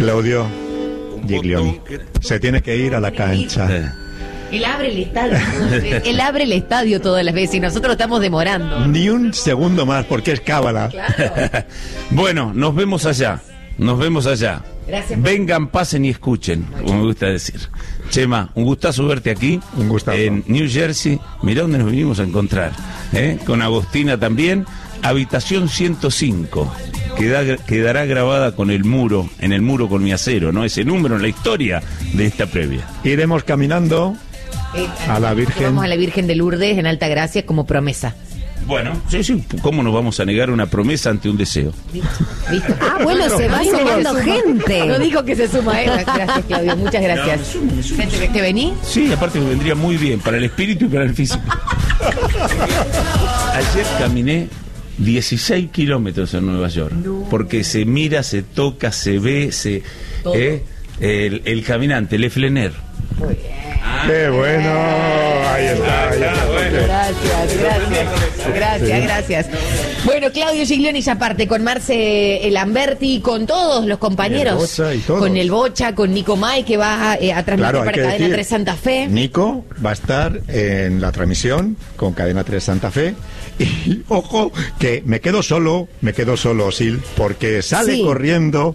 Claudio Giglioni se tiene que ir a la cancha. Él abre el estadio. Él abre el estadio todas las veces y nosotros estamos demorando. Ni un segundo más, porque es cábala. Claro. Bueno, nos vemos allá. Nos vemos allá. Gracias. Vengan, pasen y escuchen, como me gusta decir. Chema, un gustazo verte aquí. Un gustazo. En New Jersey. Mirá dónde nos vinimos a encontrar. Con Agostina también. Habitación 105. Quedará grabada con el muro, en el muro con mi acero, ¿no? Ese número en la historia de esta previa. Iremos caminando a la Virgen. Vamos a la Virgen de Lourdes en Altagracia como promesa. Bueno, sí, ¿cómo nos vamos a negar una promesa ante un deseo? ¿Listo? Ah, bueno, se va sumando gente. No dijo que se suma, Gracias, Claudio, muchas gracias. No, me sumo. ¿Te vení? Sí, aparte me vendría muy bien para el espíritu y para el físico. Ayer caminé 16 kilómetros en Nueva York, porque se mira, se toca, se ve, el caminante, Le Flener. Muy bien. ¡Qué bueno! Ahí está. Bueno. Gracias. Bueno, Claudio Giglioni ya parte con Marce Lamberti, con todos los compañeros. El Bocha y todos. Con el Bocha, con Nico May, que va a transmitir para Cadena 3 Santa Fe. Nico va a estar en la transmisión con Cadena 3 Santa Fe. Y ojo, que me quedo solo, Sil, porque sale corriendo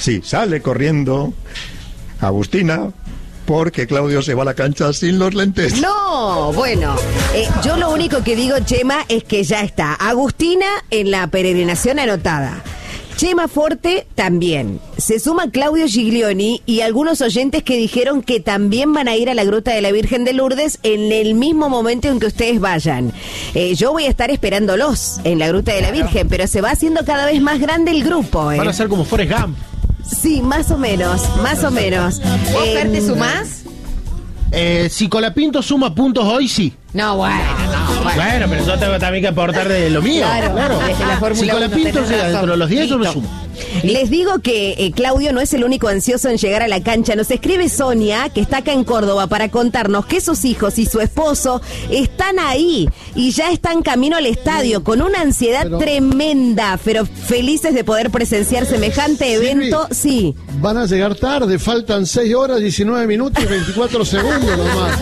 Agustina, porque Claudio se va a la cancha sin los lentes. No, bueno, yo lo único que digo, Chema, es que ya está Agustina en la peregrinación anotada. Chema Forte también. Se suma Claudio Giglioni y algunos oyentes que dijeron que también van a ir a la Gruta de la Virgen de Lourdes en el mismo momento en que ustedes vayan. Yo voy a estar esperándolos en la Gruta de la Virgen, pero se va haciendo cada vez más grande el grupo. Van a ser como Forrest Gump. Sí, más o menos. ¿Vos, Fer, te sumás? Si Colapinto suma puntos hoy, sí. No, bueno. Bueno, pero yo tengo también que aportar de lo mío. Claro. Desde la Fórmula Si 1 Colapinto tenés llega razón. dentro de los 10, yo me Listo. sumo. Les digo que Claudio no es el único ansioso en llegar a la cancha. Nos escribe Sonia, que está acá en Córdoba, para contarnos que sus hijos y su esposo están ahí y ya están camino al estadio con una ansiedad tremenda, pero felices de poder presenciar semejante evento. Sí. Van a llegar tarde, faltan 6 horas, 19 minutos y 24 segundos nomás.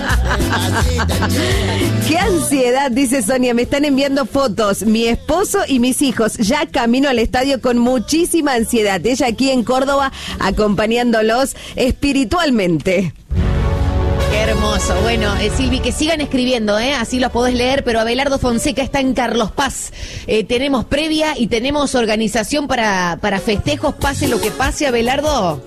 ¡Qué ansiedad!, dice Sonia. Me están enviando fotos, mi esposo y mis hijos, ya camino al estadio con muchísima ansiedad. Ella aquí en Córdoba acompañándolos espiritualmente. Qué hermoso. Bueno, Silvi, que sigan escribiendo, así los podés leer, pero Abelardo Fonseca está en Carlos Paz. Tenemos previa y tenemos organización para festejos, pase lo que pase, Abelardo.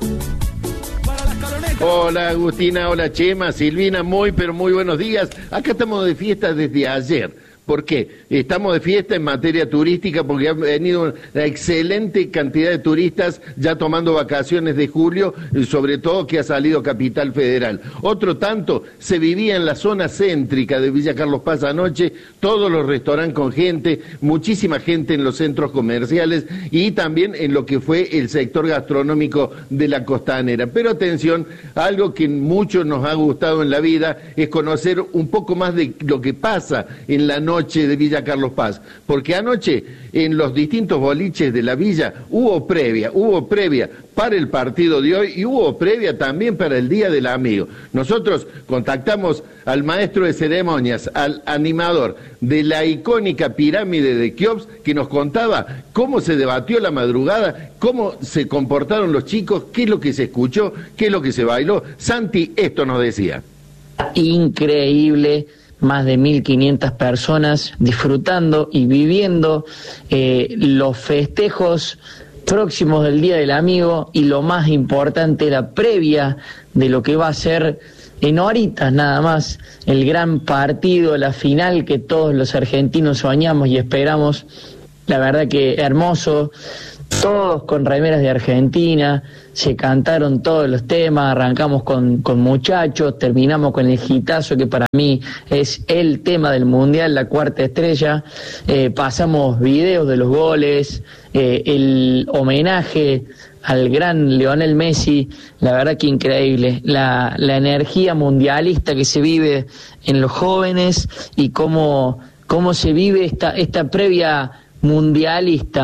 Hola Agustina, hola Chema, Silvina, pero muy buenos días. Acá estamos de fiesta desde ayer. ¿Por qué? Estamos de fiesta en materia turística porque ha venido una excelente cantidad de turistas ya tomando vacaciones de julio, sobre todo que ha salido Capital Federal. Otro tanto se vivía en la zona céntrica de Villa Carlos Paz anoche, todos los restaurantes con gente, muchísima gente en los centros comerciales y también en lo que fue el sector gastronómico de la costanera. Pero atención, algo que mucho nos ha gustado en la vida es conocer un poco más de lo que pasa en la noche de Villa Carlos Paz, porque anoche en los distintos boliches de la villa hubo previa para el partido de hoy y hubo previa también para el Día del Amigo. Nosotros contactamos al maestro de ceremonias, al animador de la icónica pirámide de Keops, que nos contaba cómo se debatió la madrugada, cómo se comportaron los chicos, qué es lo que se escuchó, qué es lo que se bailó. Santi, esto nos decía. Increíble. Más de 1.500 personas disfrutando y viviendo los festejos próximos del Día del Amigo y lo más importante, la previa de lo que va a ser en horitas nada más el gran partido, la final que todos los argentinos soñamos y esperamos. La verdad que hermoso, todos con remeras de Argentina, se cantaron todos los temas, arrancamos con Muchachos, terminamos con el hitazo que para mí es el tema del Mundial, la cuarta estrella, pasamos videos de los goles, el homenaje al gran Lionel Messi, la verdad que increíble, la energía mundialista que se vive en los jóvenes y cómo se vive esta previa mundialista.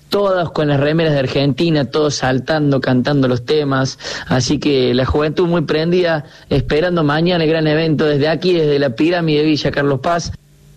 todos con las remeras de Argentina, todos saltando, cantando los temas, así que la juventud muy prendida, esperando mañana el gran evento desde aquí, desde la pirámide de Villa Carlos Paz.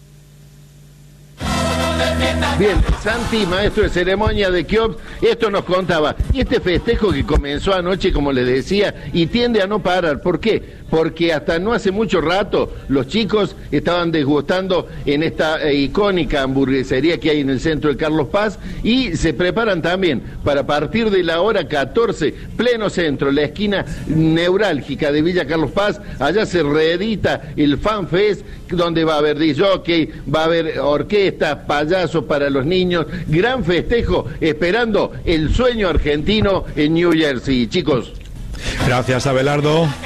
Bien, Santi, maestro de ceremonia de Keops, esto nos contaba. Y este festejo que comenzó anoche, como les decía, y tiende a no parar. ¿Por qué? Porque hasta no hace mucho rato los chicos estaban degustando en esta icónica hamburguesería que hay en el centro de Carlos Paz y se preparan también para partir de la hora 14, pleno centro, la esquina neurálgica de Villa Carlos Paz. Allá se reedita el Fan Fest, donde va a haber disc-jockey, va a haber orquestas, payasos para los niños, gran festejo esperando el sueño argentino en New Jersey. Chicos. Gracias, Abelardo.